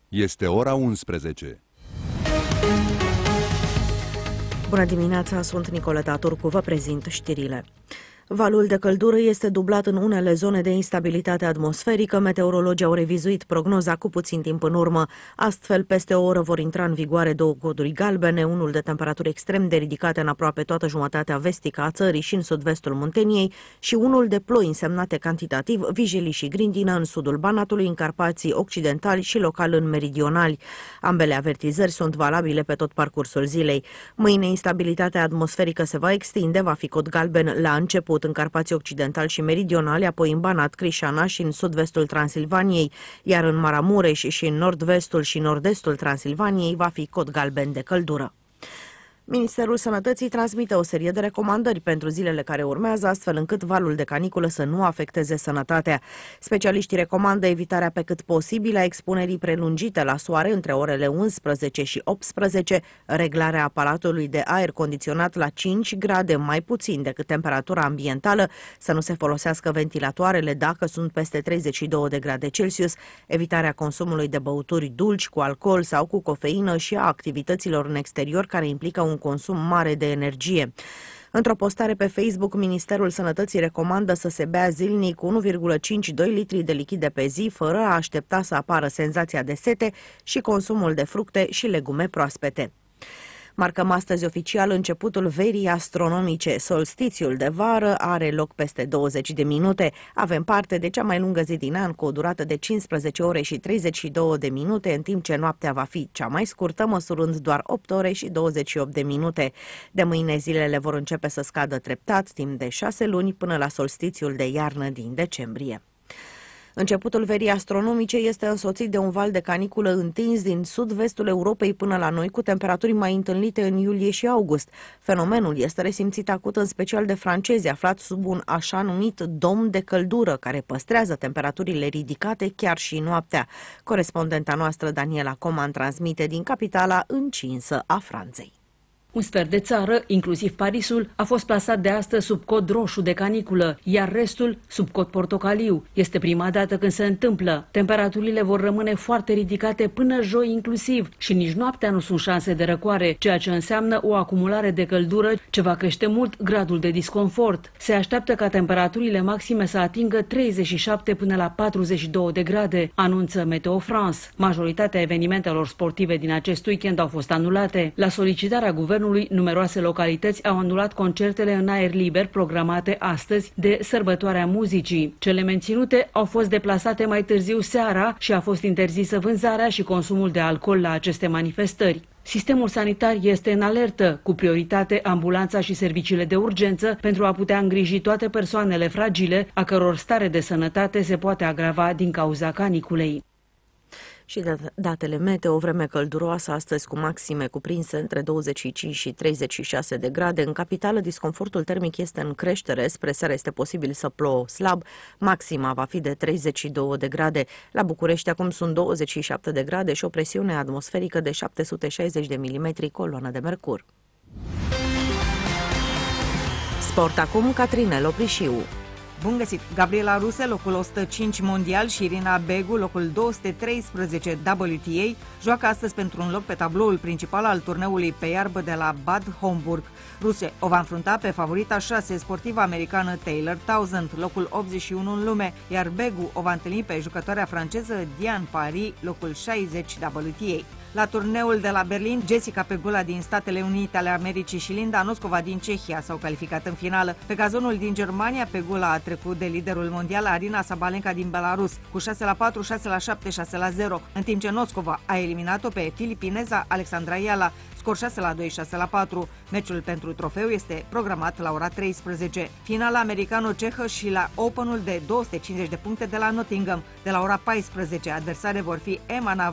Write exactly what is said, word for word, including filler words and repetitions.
Este ora unsprezece. Bună dimineața, sunt Nicoleta Turcu, vă prezint știrile. Valul de căldură este dublat în unele zone de instabilitate atmosferică. Meteorologii au revizuit prognoza cu puțin timp în urmă. Astfel, peste o oră vor intra în vigoare două coduri galbene, unul de temperaturi extrem de ridicate în aproape toată jumătatea vestică a țării și în sud-vestul Munteniei și unul de ploi însemnate cantitativ, Vigili și Grindină în sudul Banatului, în Carpații occidentali și local în meridionali. Ambele avertizări sunt valabile pe tot parcursul zilei. Mâine instabilitatea atmosferică se va extinde, va fi cod galben la început în Carpații occidentali și meridionali, apoi în Banat, Crișana și în sud-vestul Transilvaniei, iar în Maramureș și în nord-vestul și nord-estul Transilvaniei va fi cod galben de căldură. Ministerul Sănătății transmite o serie de recomandări pentru zilele care urmează, astfel încât valul de caniculă să nu afecteze sănătatea. Specialiștii recomandă evitarea pe cât posibil a expunerii prelungite la soare între orele unsprezece și optsprezece, reglarea aparatului de aer condiționat la cinci grade mai puțin decât temperatura ambientală, să nu se folosească ventilatoarele dacă sunt peste treizeci și două de grade Celsius, evitarea consumului de băuturi dulci cu alcool sau cu cofeină și a activităților în exterior care implică un consum mare de energie. Într-o postare pe Facebook, Ministerul Sănătății recomandă să se bea zilnic unu virgulă cincizeci și doi litri de lichide pe zi, fără a aștepta să apară senzația de sete, și consumul de fructe și legume proaspete. Marcăm astăzi oficial începutul verii astronomice. Solstițiul de vară are loc peste douăzeci de minute. Avem parte de cea mai lungă zi din an, cu o durată de cincisprezece ore și treizeci și două de minute, în timp ce noaptea va fi cea mai scurtă, măsurând doar opt ore și douăzeci și opt de minute. De mâine zilele vor începe să scadă treptat, timp de șase luni, până la solstițiul de iarnă din decembrie. Începutul verii astronomice este însoțit de un val de caniculă întins din sud-vestul Europei până la noi, cu temperaturi mai întâlnite în iulie și august. Fenomenul este resimțit acut în special de francezi, aflați sub un așa numit dom de căldură, care păstrează temperaturile ridicate chiar și noaptea. Corespondenta noastră, Daniela Coman, transmite din capitala încinsă a Franței. Un sfert de țară, inclusiv Parisul, a fost plasat de astăzi sub cod roșu de caniculă, iar restul sub cod portocaliu. Este prima dată când se întâmplă. Temperaturile vor rămâne foarte ridicate până joi inclusiv și nici noaptea nu sunt șanse de răcoare, ceea ce înseamnă o acumulare de căldură ce va crește mult gradul de disconfort. Se așteaptă ca temperaturile maxime să atingă treizeci și șapte până la patruzeci și două de grade, anunță Meteo France. Majoritatea evenimentelor sportive din acest weekend au fost anulate. La solicitarea guvernului, numeroase localități au anulat concertele în aer liber programate astăzi de Sărbătoarea Muzicii. Cele menținute au fost deplasate mai târziu seara și a fost interzisă vânzarea și consumul de alcool la aceste manifestări. Sistemul sanitar este în alertă, cu prioritate ambulanța și serviciile de urgență, pentru a putea îngriji toate persoanele fragile, a căror stare de sănătate se poate agrava din cauza caniculei. Și datele meteo: vreme călduroasă astăzi cu maxime cuprinse între douăzeci și cinci și treizeci și șase de grade. În capitală disconfortul termic este în creștere, spre seară este posibil să plouă slab, maxima va fi de treizeci și două de grade. La București acum sunt douăzeci și șapte de grade și o presiune atmosferică de șapte sute șaizeci de milimetri coloană de mercur. Sport acum, Catrinel Oprișiu. Bun găsit! Gabriela Ruse, locul o sută cinci mondial, și Irina Begu, locul două sute treisprezece W T A, joacă astăzi pentru un loc pe tabloul principal al turneului pe iarbă de la Bad Homburg. Ruse o va înfrunta pe favorita șase, sportiva americană Taylor Townsend, locul optzeci și unu în lume, iar Begu o va întâlni pe jucătoarea franceză Diane Paris, locul șaizeci W T A. La turneul de la Berlin, Jessica Pegula din Statele Unite ale Americii și Linda Noscova din Cehia s-au calificat în finală. Pe gazonul din Germania, Pegula a trecut de liderul mondial Arina Sabalenka din Belarus cu șase la patru, șase la șapte, șase la zero, în timp ce Noscova a eliminat-o pe filipineza Alexandra Iala, scor șase la doi, șase la patru. Meciul pentru trofeu este programat la ora treisprezece. Finala americano-cehă și la Openul de două sute cincizeci de puncte de la Nottingham. De la ora paisprezece, adversare vor fi Emma